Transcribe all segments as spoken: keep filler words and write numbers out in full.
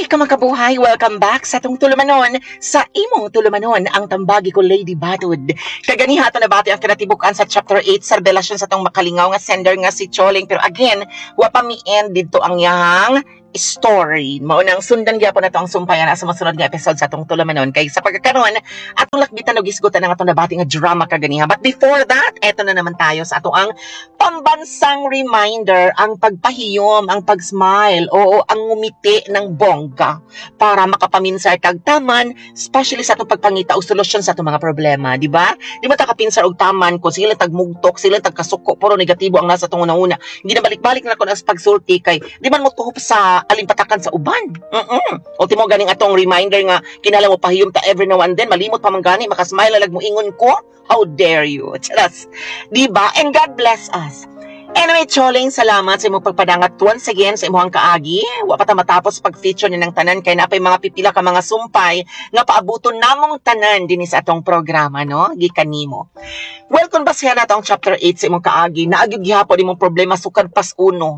Hi, kamakabuhay! Welcome back sa itong tulumanon. Sa imong tulumanon, ang tambagi ko Lady Batud. Kaganiha ito na bati ang kinatibukan sa chapter eight sa revelasyon sa itong makalingaw nga sender nga si Choling. Pero again, wapa mi end dito ang yang story. Maunang sundan gyapon na ito ang sumpayan sa masunod nga episode sa itong tulumanon. Kay sa pagkakaroon, atong lakbitan o gisgutan ng atong nabati nga drama kaganiha. But before that, eto na naman tayo sa atong ang pambansang reminder, ang pagpahiyom, ang pag-smile, oo, ang ngumiti ng bongga para makapaminsar kag taman, especially sa itong pagpangita o solusyon sa itong mga problema, di ba? Di ba takapinsar og taman kung sila tagmugtok, sila tagkasuko, puro negatibo ang nasa itong una-una. Hindi na balik-balik na ko na sa pagsulti kay, di man mo tuhop sa alimpatakan sa uban. Mm-mm. O timo ganing atong reminder nga, kinala mo pahiyom ta every now and then, malimot pa man gani, makasmile lag mo ingon ko, how dare you? Charas. Di ba? And God bless us. Anyway, Choling, salamat sa imong pagpadangat once again sa imong kaagi. Wa pa ta matapos pag-feature ni ng tanan kay napay mga pipila ka mga sumpay nga paabuton namong tanan dinhi sa atong programa, no? Gikan nimo. Well, kung basihan nato ang chapter eight sa imong kaagi, naagid gihapon imong problema sukad pas uno.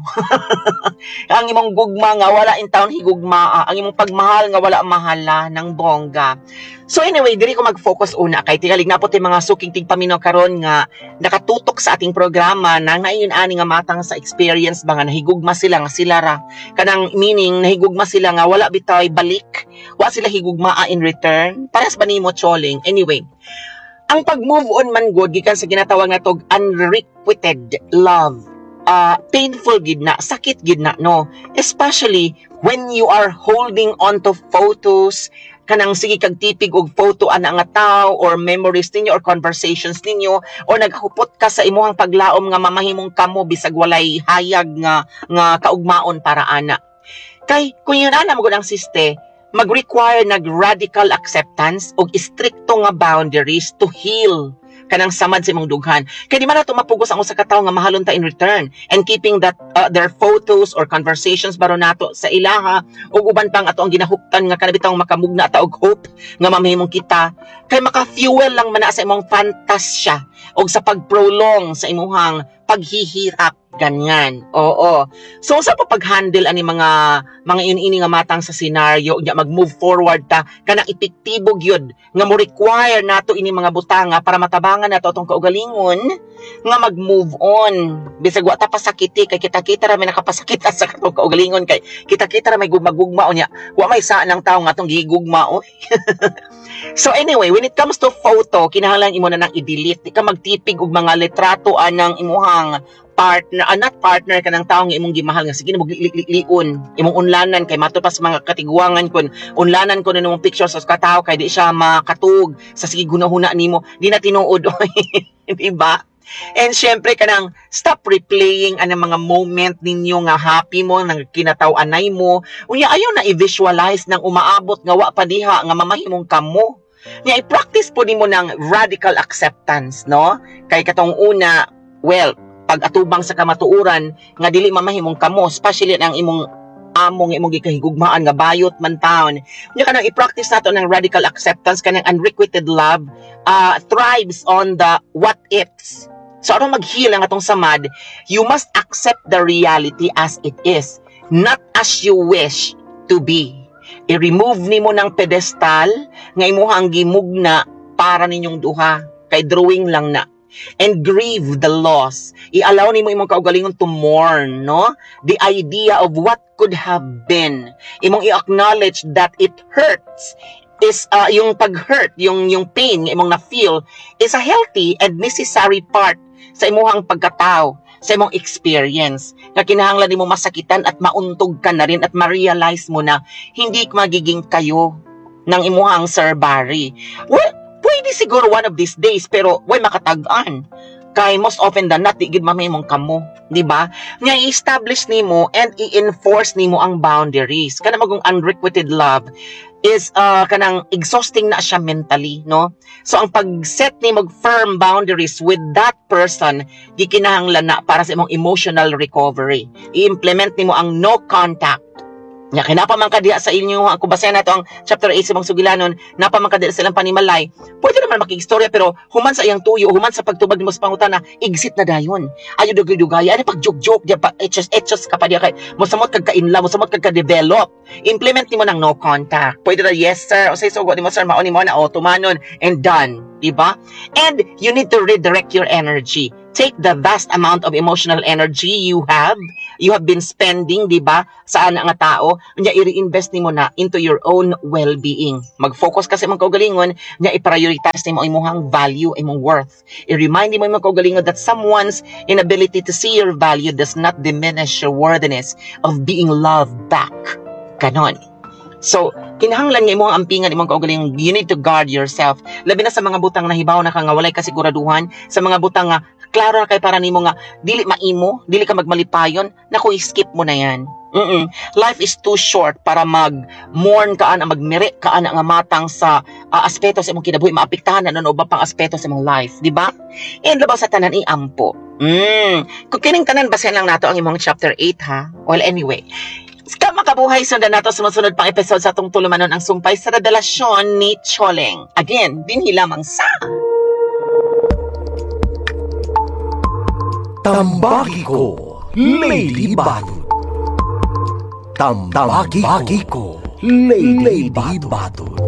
Ang imong gugma nga wala in town higugma, ang imong pagmahal nga wala mahala ng bongga. So anyway, diri ko mag-focus una kay tingalig na po ti mga suking tigpaminaw karon nga nakatutok sa ating programa nang naiyon ani nga matang sa experience ba nga nahigugma sila nga sila ra. Kanang meaning nahigugma sila nga wala bitay balik, wa sila higugmaa in return. Paras ba nimo, Choling? Anyway, ang pag-move on man good gikan sa ginatawag nga tog unrequited love. Uh, painful gid na, sakit gid na, no? Especially when you are holding on to photos, kanang sige kag tipig og photo ana nga tao or memories ninyo or conversations ninyo or naghupot ka sa imuhang paglaom nga mamahimong kamo bisag walay hayag nga nga kaugmaon para ana. Kay kung yun ana mo ang siste, mag-require nag radical acceptance og istrikto nga boundaries to heal kanang samad sa imong dughan. Kaya di man nato mapugos ang usa ka tawo nga mahalon ta in return and keeping that uh, their photos or conversations baro nato sa ilaha ug uban pang ato ang ginahuptan nga kanabitang makamugna ta og hope nga mamahimong kita kay maka-fuel lang man na sa imong fantasya og sa pag-prolong sa imong paghihirap ganyan. Oo. So sa pag-handle ani mga mga ini nga matang sa scenario nya mag-move forward ta kanang epektibo gyud nga mo require nato ini mga butanga para matabangan nato atong kaugalingon nga mag-move on. Bisag wa ta pasakiti kay kita-kita ra may nakapasakit sa atong kaugalingon kay kita-kita ra may gugma-gugma unya. Wa may saan ng tawo nga atong gigugma oy. So anyway, when it comes to photo, kinahanglan imo na nang i-delete. Di ka magtipig og mga litrato anang imuhang partner, ah, not partner ka ng taong imong gimahal nga sige na maglikliklion imong unlanan kay mato pa sa mga katiguangan kun unlanan ko na nimong pictures sa katao kay di siya makatug sa sige gunahuna nimo di na tinuod di ba? And syempre kanang stop replaying anang mga moment ninyo nga happy mo nang kinataw-anay mo unya ayaw na i-visualize nang umaabot nga wa pa diha nga mamahimong kamo nya i-practice po nimo ng radical acceptance, no? Kay katong una, well, pag atubang sa kamatuuran nga dili mamahimong kamo, especially ang imong among imong gikahigugmaan nga bayot man taon. Nya kanang i-practice nato ng radical acceptance kanang unrequited love uh, thrives on the what ifs. So aron mag-heal ang atong samad, you must accept the reality as it is, not as you wish to be. I-remove nimo ng pedestal nga imuhang gimugna para ninyong duha kay drawing lang na. And grieve the loss. I-allow nimo imong kaugalingon to mourn, no? The idea of what could have been. Imong i-acknowledge that it hurts. Is uh, yung pag-hurt, yung yung pain nga imong na-feel is a healthy and necessary part sa imong pagkatao, sa imong experience. Nga kinahanglan nimo masakitan at mauntog ka na rin at ma-realize mo na hindi magiging kayo ng imong Sir Barry. Well, pwede siguro one of these days, pero way makatag-an. Kay most often than not, di gid mamahimong kamo, di ba? Nga i-establish nimo and i-enforce nimo ang boundaries. Kana magong unrequited love is uh, kanang exhausting na siya mentally, no? So ang pag-set nimo firm boundaries with that person, di kinahanglan na para sa imong emotional recovery. I-implement nimo ang no contact Nya kay napa man kadiha sa inyo ako basayan nato ang chapter eight sa mga sugilanon, napa man kadiha silang panimalay. Pwede naman makikistorya pero human sa iyang tuyo, human sa pagtubag nimo sa pangutana, exit na dayon. Ayo dugay-dugay, ani pag joke-joke dia pa etches etches ka pa diha kay mosamot kag kainla, mosamot kag ka-develop. Implement nimo ng no contact. Pwede ra yes sir, o say sugo nimo sir, mao nimo na automanon and done, diba? And you need to redirect your energy. Take the vast amount of emotional energy you have, you have been spending, di ba, saan nga tao, nya i-reinvest nimo na into your own well-being. Mag-focus kasi mga kaugalingon, nya i-prioritize nimo imong value, imong worth. I-remind nimo mga kaugalingon that someone's inability to see your value does not diminish your worthiness of being loved back. Ganon. So, kinahanglan nga imong ampingan imong kaugalingon, you need to guard yourself. Labi na sa mga butang na hibaw na ka nga walay kasiguraduhan, sa mga butang nga klaro na kay para nimo nga dili maimo, dili ka magmalipayon, naku skip mo na yan. Mm-mm. Life is too short para mag-mourn kaan, magmiri kaan nga matang sa uh, aspeto sa imong kinabuhi, maapektahan na ano ba pang aspeto sa imong life, di ba? And labaw sa tanan iampo. Mm. Kung kining tanan basahin lang nato ang imong chapter eight ha. Well anyway, sa makabuhay, sundan nato sumunod pang episode sa atong tulumanon ang sumpay sa revelasyon ni Choleng. Again, dinhi lamang sa Tambagi ko, Lady Batud. Tambagi ko, Lady Batud.